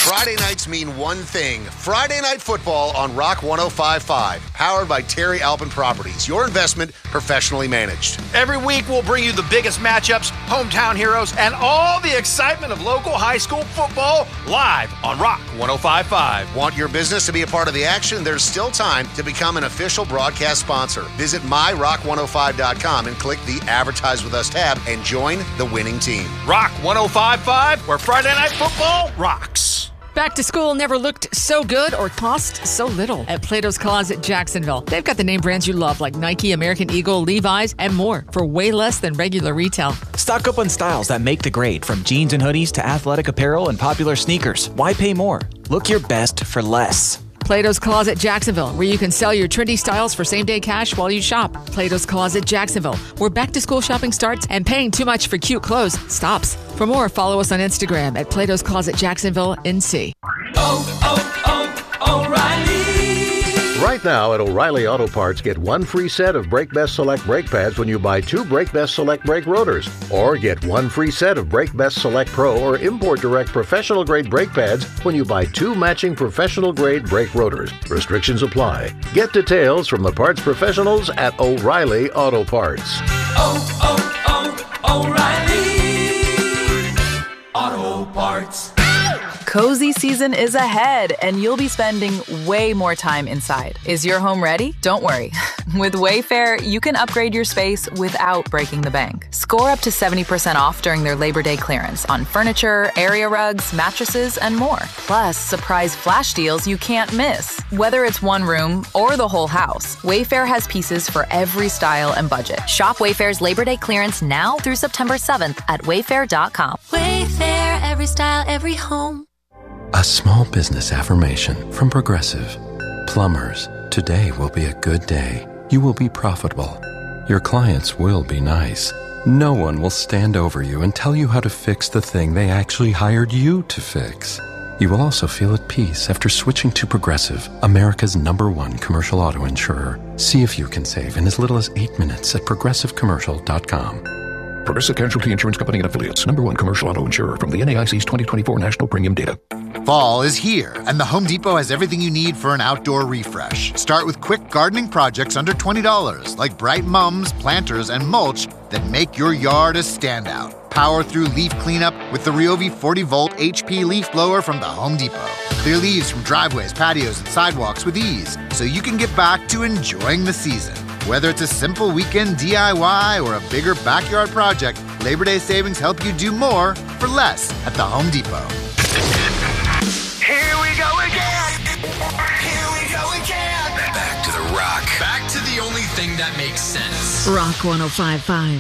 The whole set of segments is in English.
Friday nights mean one thing. Friday Night Football on Rock 105.5. Powered by Terry Alpin Properties. Your investment professionally managed. Every week we'll bring you the biggest matchups, hometown heroes, and all the excitement of local high school football live on Rock 105.5. Want your business to be a part of the action? There's still time to become an official broadcast sponsor. Visit myrock105.com and click the Advertise With Us tab and join the winning team. Rock 105.5, where Friday Night Football rocks. Back to school never looked so good or cost so little at Plato's Closet Jacksonville. They've got the name brands you love like Nike, American Eagle, Levi's, and more for way less than regular retail. Stock up on styles that make the grade, from jeans and hoodies to athletic apparel and popular sneakers. Why pay more? Look your best for less. Plato's Closet Jacksonville, where you can sell your trendy styles for same-day cash while you shop. Plato's Closet Jacksonville, where back-to-school shopping starts and paying too much for cute clothes stops. For more, follow us on Instagram at Plato's Closet Jacksonville NC. O'Reilly! Right now at O'Reilly Auto Parts, get one free set of Brake Best Select brake pads when you buy two Brake Best Select brake rotors. Or get one free set of Brake Best Select Pro or Import Direct professional grade brake pads when you buy two matching professional grade brake rotors. Restrictions apply. Get details from the parts professionals at O'Reilly Auto Parts. O'Reilly Auto Parts. Cozy season is ahead, and you'll be spending way more time inside. Is your home ready? Don't worry. With Wayfair, you can upgrade your space without breaking the bank. Score up to 70% off during their Labor Day clearance on furniture, area rugs, mattresses, and more. Plus, surprise flash deals you can't miss. Whether it's one room or the whole house, Wayfair has pieces for every style and budget. Shop Wayfair's Labor Day clearance now through September 7th at wayfair.com. Wayfair, every style, every home. A small business affirmation from Progressive. Plumbers, today will be a good day. You will be profitable. Your clients will be nice. No one will stand over you and tell you how to fix the thing they actually hired you to fix. You will also feel at peace after switching to Progressive, America's #1 commercial auto insurer. See if you can save in as little as 8 minutes at progressivecommercial.com. Progressive Casualty Insurance Company and Affiliates. #1 commercial auto insurer from the NAIC's 2024 National Premium Data. Fall is here, and the Home Depot has everything you need for an outdoor refresh. Start with quick gardening projects under $20, like bright mums, planters, and mulch that make your yard a standout. Power through leaf cleanup with the Ryobi 40-volt HP leaf blower from the Home Depot. Clear leaves from driveways, patios, and sidewalks with ease, so you can get back to enjoying the season. Whether it's a simple weekend DIY or a bigger backyard project, Labor Day savings help you do more for less at the Home Depot. Here we go again. Here we go again. Back to the rock. Back to the only thing that makes sense. Rock 105.5.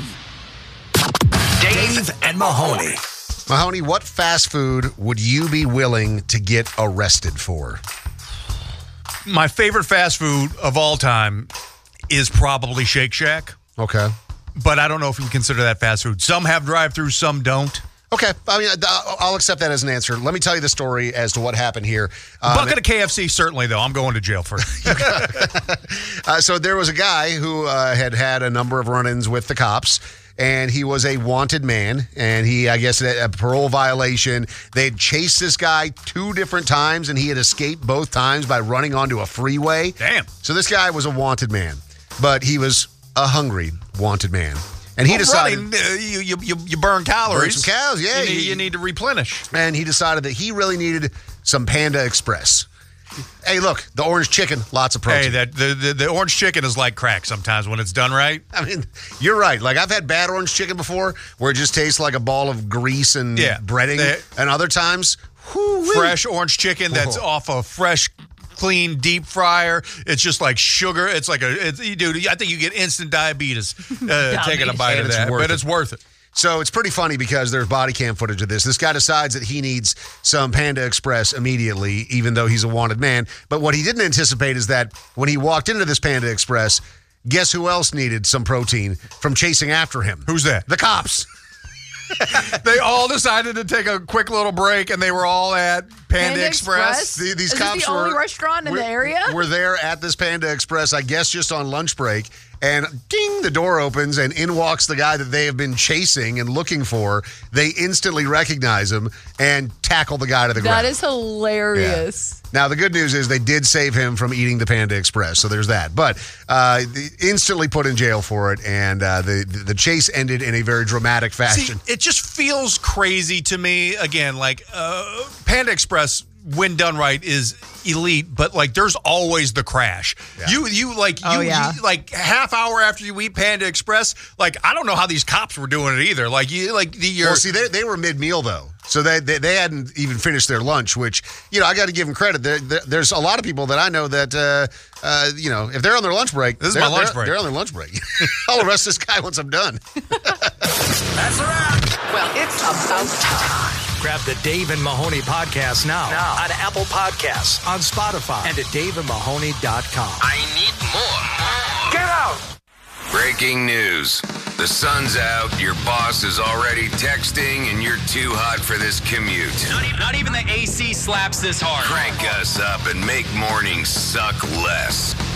Dave and Mahoney. Mahoney, what fast food would you be willing to get arrested for? My favorite fast food of all time is probably Shake Shack. Okay. But I don't know if you consider that fast food. Some have drive-thrus, some don't. Okay. I mean, I'll accept that as an answer. Let me tell you the story as to what happened here. Bucket of KFC, certainly, though. I'm going to jail for it. So there was a guy who had a number of run-ins with the cops, and he was a wanted man, and he, I guess, a parole violation. They had chased this guy 2 different times, and he had escaped both times by running onto a freeway. Damn. So this guy was a wanted man, but he was a hungry wanted man. And he decided you burn calories. Burn some cows, yeah. You need to replenish. And he decided that he really needed some Panda Express. Hey, look, the orange chicken, lots of protein. Hey, the orange chicken is like crack sometimes when it's done right. I mean, you're right. Like, I've had bad orange chicken before where it just tastes like a ball of grease and breading. And other times, fresh orange chicken that's off a fresh, clean deep fryer. It's just like sugar. It's like dude, I think you get instant diabetes taking a bite of that, but it's worth it. So it's pretty funny because there's body cam footage of this. This guy decides that he needs some Panda Express immediately, even though he's a wanted man. But what he didn't anticipate is that when he walked into this Panda Express, guess who else needed some protein from chasing after him? Who's that? The cops. They all decided to take a quick little break, and they were all at Panda Express. These Is cops this the only restaurant in the area? We're there at this Panda Express, I guess, just on lunch break. and ding, the door opens, and in walks the guy that they have been chasing and looking for. They instantly recognize him and tackle the guy to the ground. That is hilarious. Yeah. Now, the good news is they did save him from eating the Panda Express, so there's that. But they instantly put in jail for it, and the chase ended in a very dramatic fashion. See, it just feels crazy to me. Again, like Panda Express, when done right, is elite, but like there's always the crash. Yeah. You like half hour after you eat Panda Express, like I don't know how these cops were doing it either. Like well, see, they were mid-meal though. So they hadn't even finished their lunch, which, I got to give them credit. There's a lot of people that I know that, if they're on their lunch break, this is my lunch break. They're on their lunch break. I'll arrest this guy once I'm done. That's a wrap. Well, it's about time. Grab the Dave and Mahoney podcast now on Apple Podcasts, on Spotify, and at daveandmahoney.com. I need more. Get out. Breaking news. The sun's out, your boss is already texting, and you're too hot for this commute. Not even the AC slaps this hard. Crank us up and make mornings suck less.